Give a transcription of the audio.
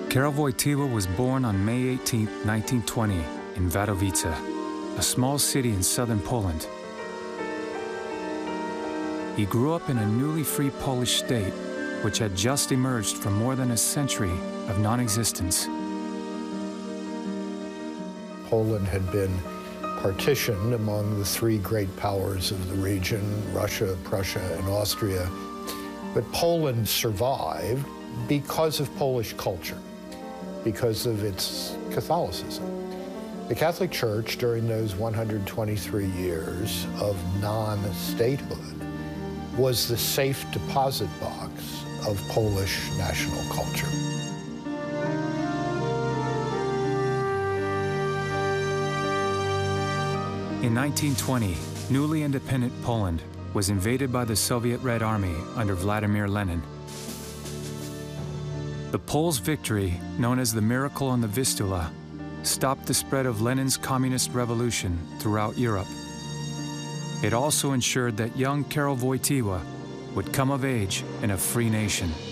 Karol Wojtyła was born on May 18, 1920, in Wadowice, a small city in southern Poland. He grew up in a newly free Polish state, which had just emerged from more than a century of non-existence. Poland had been partitioned among the three great powers of the region, Russia, Prussia, and Austria. But Poland survived because of Polish culture, because of its Catholicism. The Catholic Church, during those 123 years of non-statehood, was the safe deposit box of Polish national culture. In 1920, newly independent Poland was invaded by the Soviet Red Army under Vladimir Lenin. The Poles' victory, known as the Miracle on the Vistula, stopped the spread of Lenin's communist revolution throughout Europe. It also ensured that young Karol Wojtyła would come of age in a free nation.